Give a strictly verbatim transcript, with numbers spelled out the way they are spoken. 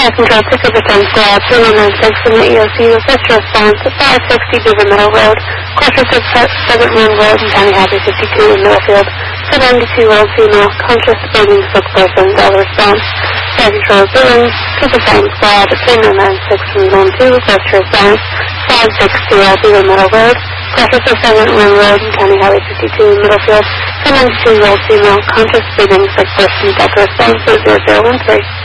Fire Control, pick up a ten squad, three one nine six from the E O C, request your response at five sixty Beaver Meadow Road, Cluster six seven Moon Road, and County Highway fifty-two in Middlefield. two ninety-two old female, conscious breathing spokesperson, all response. Fire Control, billing, pick up a ten squad, three nine nine six from Zone two, request your response, five sixty Beaver Meadow Road, Cluster six seven Moon Road, and County Highway fifty-two in Middlefield. two ninety-two old female, conscious breathing spokesperson, all response, zero zero one three.